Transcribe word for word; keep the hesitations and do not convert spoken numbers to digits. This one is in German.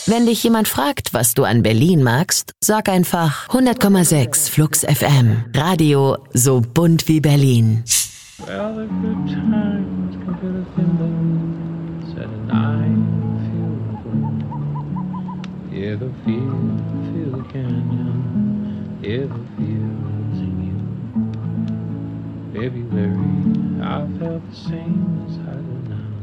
Wenn dich jemand fragt, was du an Berlin magst, sag einfach hundert Komma sechs Flux F M. Radio so bunt wie Berlin. Well, the good times come to the windows and I feel the wind. Yeah, the feel, feel the canyon. Yeah, the feel's in you. February, I felt the same as I do now.